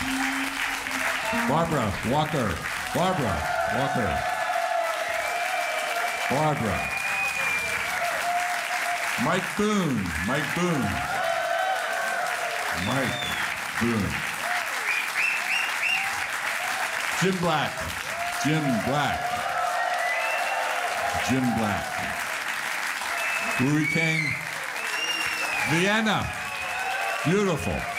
Barbara Walker. Barbara Walker. Barbara. Mike Boone. Mike Boone. Mike Boone. Jim Black. Jim Black. Jim Black. Hurricane. Vienna. Beautiful.